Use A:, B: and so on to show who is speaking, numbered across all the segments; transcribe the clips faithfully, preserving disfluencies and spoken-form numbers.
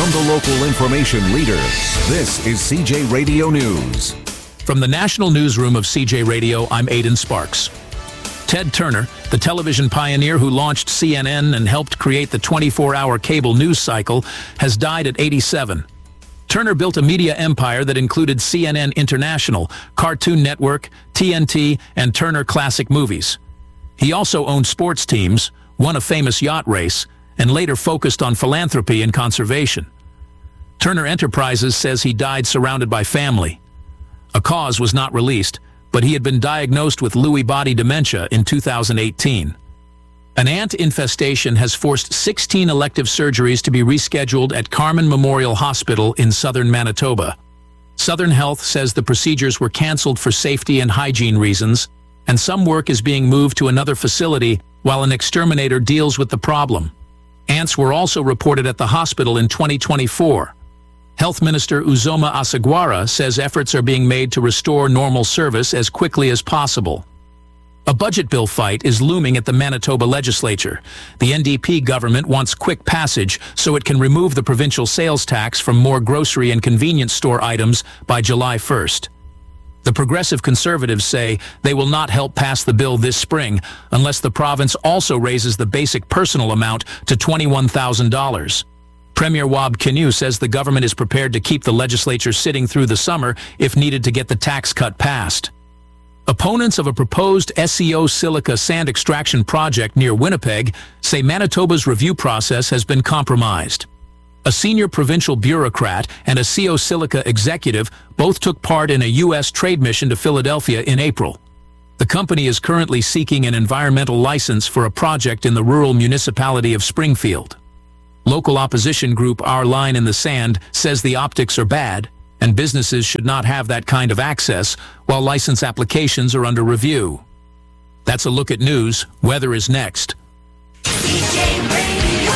A: From the local information leader, this is C J Radio News.
B: From the national newsroom of C J Radio, I'm Aidan Sparks. Ted Turner, the television pioneer who launched C N N and helped create the twenty-four hour cable news cycle, has died at eighty-seven. Turner built a media empire that included C N N International, Cartoon Network, T N T, and Turner Classic Movies. He also owned sports teams, won a famous yacht race, and later focused on philanthropy and conservation. Turner Enterprises says he died surrounded by family. A cause was not released, but he had been diagnosed with Lewy body dementia in two thousand eighteen. An ant infestation has forced sixteen elective surgeries to be rescheduled at Carman Memorial Hospital in southern Manitoba. Southern Health says the procedures were canceled for safety and hygiene reasons, and some work is being moved to another facility while an exterminator deals with the problem. Ants were also reported at the hospital in twenty twenty-four. Health Minister Uzoma Asagwara says efforts are being made to restore normal service as quickly as possible. A budget bill fight is looming at the Manitoba legislature. The N D P government wants quick passage so it can remove the provincial sales tax from more grocery and convenience store items by July first. The Progressive Conservatives say they will not help pass the bill this spring unless the province also raises the basic personal amount to twenty-one thousand dollars. Premier Wab Kinew says the government is prepared to keep the legislature sitting through the summer if needed to get the tax cut passed. Opponents of a proposed S E O silica sand extraction project near Winnipeg say Manitoba's review process has been compromised. A senior provincial bureaucrat and a C O Silica executive both took part in a U S trade mission to Philadelphia in April. The company is currently seeking an environmental license for a project in the rural municipality of Springfield. Local opposition group Our Line in the Sand says the optics are bad and businesses should not have that kind of access while license applications are under review. That's a look at news. Weather is next.
C: C J Radio,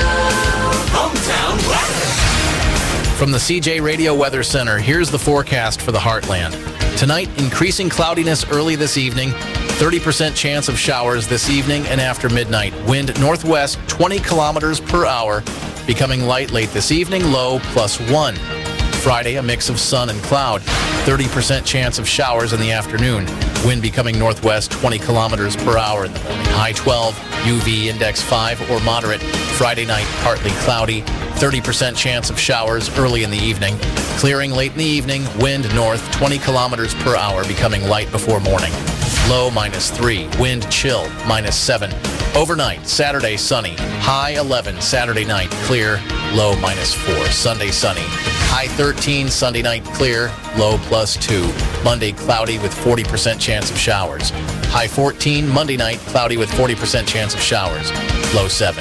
C: hometown weather.
D: From the C J Radio Weather Center, here's the forecast for the Heartland. Tonight, increasing cloudiness early this evening, thirty percent chance of showers this evening and after midnight. Wind northwest twenty kilometers per hour, becoming light late this evening, low plus one. Friday, a mix of sun and cloud, thirty percent chance of showers in the afternoon. Wind becoming northwest twenty kilometers per hour in the morning. High twelve, U V index five or moderate. Friday night, partly cloudy, thirty percent chance of showers early in the evening. Clearing late in the evening, wind north twenty kilometers per hour, becoming light before morning. Low minus three, wind chill minus seven. Overnight, Saturday sunny, high eleven. Saturday night clear, low minus four. Sunday sunny, high thirteen. Sunday night clear, low plus two. Monday cloudy with forty percent chance of showers. High fourteen. Monday night cloudy with forty percent chance of showers, low seven.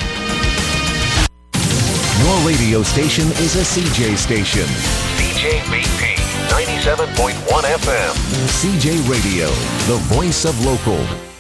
A: Your radio station is a C J station.
E: C J B P ninety-seven point one F M.
A: C J Radio, the voice of local.